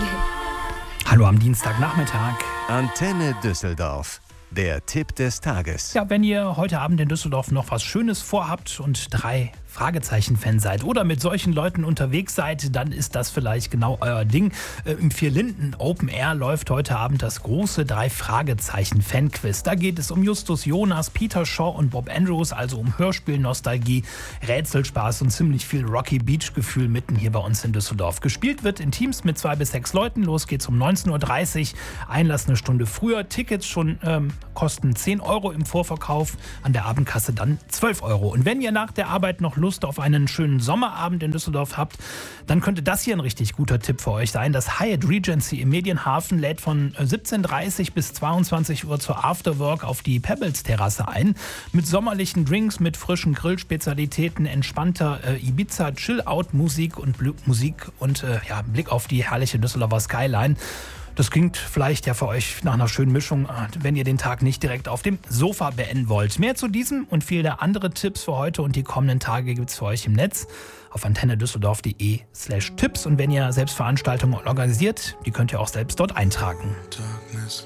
Hallo am Dienstagnachmittag. Antenne Düsseldorf. Der Tipp des Tages. Ja, wenn ihr heute Abend in Düsseldorf noch was Schönes vorhabt und 3 Fragezeichen-Fan seid oder mit solchen Leuten unterwegs seid, dann ist das vielleicht genau euer Ding. Im Vierlinden Open Air läuft heute Abend das große 3 Fragezeichen-Fan-Quiz. Da geht es um Justus Jonas, Peter Shaw und Bob Andrews, also um Hörspiel-Nostalgie, Rätselspaß und ziemlich viel Rocky-Beach-Gefühl mitten hier bei uns in Düsseldorf. Gespielt wird in Teams mit 2 bis 6 Leuten. Los geht's um 19.30 Uhr. Einlass eine Stunde früher. Tickets schon kosten 10 Euro im Vorverkauf. An der Abendkasse dann 12 Euro. Und wenn ihr nach der Arbeit noch Lust auf einen schönen Sommerabend in Düsseldorf habt, dann könnte das hier ein richtig guter Tipp für euch sein. Das Hyatt Regency im Medienhafen lädt von 17.30 Uhr bis 22 Uhr zur Afterwork auf die Pebbles-Terrasse ein. Mit sommerlichen Drinks, mit frischen Grillspezialitäten, entspannter Ibiza-Chill-Out-Musik und Blick auf die herrliche Düsseldorfer Skyline. Das klingt vielleicht ja für euch nach einer schönen Mischung, wenn ihr den Tag nicht direkt auf dem Sofa beenden wollt. Mehr zu diesem und viele andere Tipps für heute und die kommenden Tage gibt es für euch im Netz auf antennedüsseldorf.de/Tipps. Und wenn ihr selbst Veranstaltungen organisiert, die könnt ihr auch selbst dort eintragen.